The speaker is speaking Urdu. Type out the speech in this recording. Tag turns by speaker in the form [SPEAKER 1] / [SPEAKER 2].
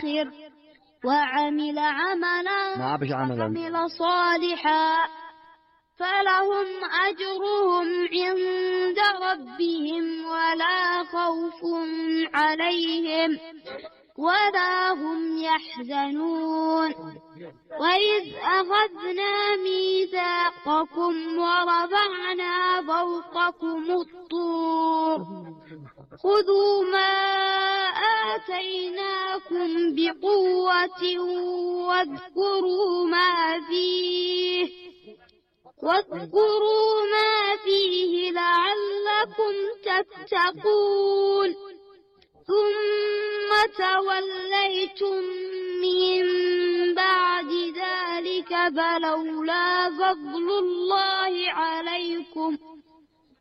[SPEAKER 1] الآخر وعمل عملا صالحا فلهم أجرهم عند ربهم ولا خوف عليهم ولا هم يحزنون. وإذ أخذنا ميثاقكم ورفعنا فوقكم الطور خذوا ما آتيناكم بقوة واذكروا ما فيه لعلكم تتقون. ثم توليتم من بعد ذلك فلولا فضل الله عليكم